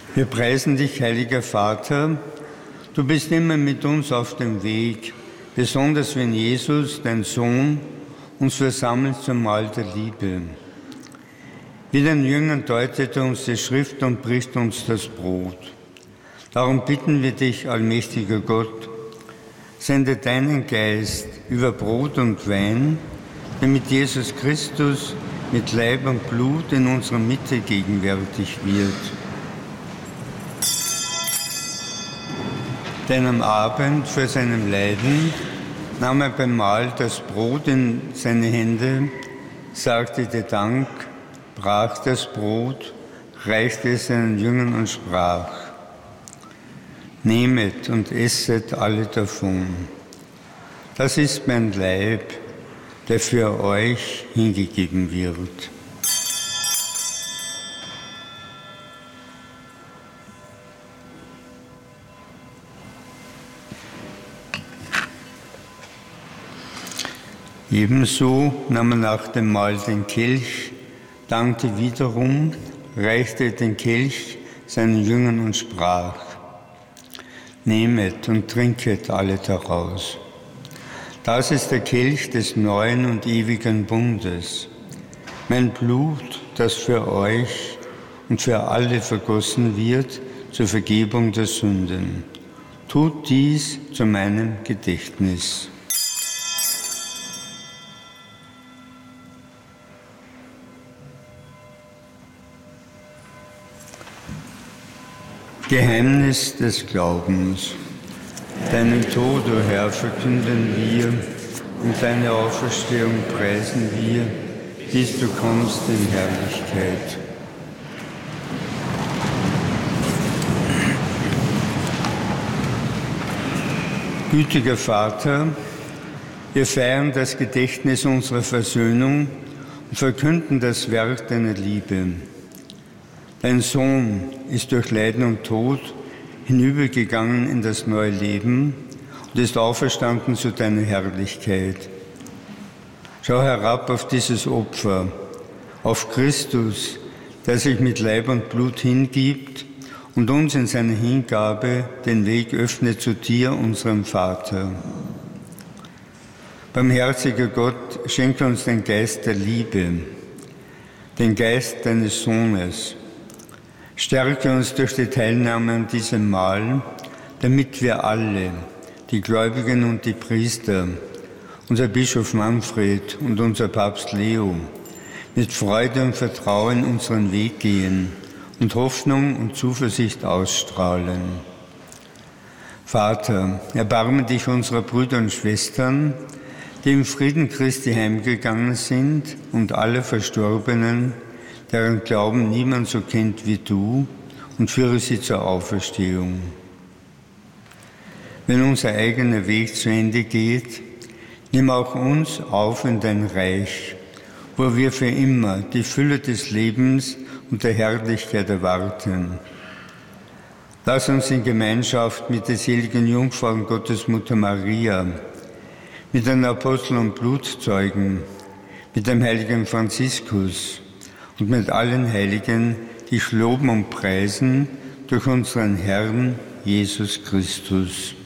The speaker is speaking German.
Wir preisen dich, heiliger Vater. Du bist immer mit uns auf dem Weg, besonders wenn Jesus, dein Sohn, uns versammelt zum Mahl der Liebe. Wie den Jüngern deutet er uns die Schrift und bricht uns das Brot. Darum bitten wir dich, allmächtiger Gott, sende deinen Geist über Brot und Wein, damit Jesus Christus mit Leib und Blut in unserer Mitte gegenwärtig wird. Denn am Abend vor seinem Leiden nahm er beim Mahl das Brot in seine Hände, sagte dir Dank, brach das Brot, reichte es seinen Jüngern und sprach: Nehmet und esset alle davon. Das ist mein Leib, der für euch hingegeben wird. Ebenso nahm er nach dem Mahl den Kelch, dankte wiederum, reichte den Kelch seinen Jüngern und sprach: Nehmet und trinket alle daraus. Das ist der Kelch des neuen und ewigen Bundes, mein Blut, das für euch und für alle vergossen wird zur Vergebung der Sünden. Tut dies zu meinem Gedächtnis. Geheimnis des Glaubens. Deinen Tod, o Herr, verkünden wir und deine Auferstehung preisen wir, bis du kommst in Herrlichkeit. Gütiger Vater, wir feiern das Gedächtnis unserer Versöhnung und verkünden das Werk deiner Liebe. Dein Sohn ist durch Leiden und Tod hinübergegangen in das neue Leben und ist auferstanden zu deiner Herrlichkeit. Schau herab auf dieses Opfer, auf Christus, der sich mit Leib und Blut hingibt und uns in seiner Hingabe den Weg öffnet zu dir, unserem Vater. Barmherziger Gott, schenke uns den Geist der Liebe, den Geist deines Sohnes. Stärke uns durch die Teilnahme an diesem Mahl, damit wir alle, die Gläubigen und die Priester, unser Bischof Manfred und unser Papst Leo, mit Freude und Vertrauen unseren Weg gehen und Hoffnung und Zuversicht ausstrahlen. Vater, erbarme dich unserer Brüder und Schwestern, die im Frieden Christi heimgegangen sind, und aller Verstorbenen, deren Glauben niemand so kennt wie du, und führe sie zur Auferstehung. Wenn unser eigener Weg zu Ende geht, nimm auch uns auf in dein Reich, wo wir für immer die Fülle des Lebens und der Herrlichkeit erwarten. Lass uns in Gemeinschaft mit der seligen Jungfrau und Gottesmutter Maria, mit den Aposteln und Blutzeugen, mit dem heiligen Franziskus und mit allen Heiligen dich loben und preisen durch unseren Herrn Jesus Christus.